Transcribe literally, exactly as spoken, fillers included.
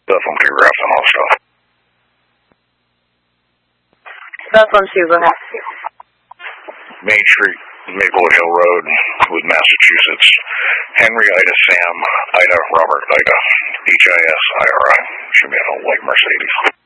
Cell phone paragraphs and all stuff. Cell phone two, go ahead. Main Street, Maplewood Hill Road, with Massachusetts. Henry Ida Sam Ida Robert Ida H I S I R I. Should be a white Mercedes.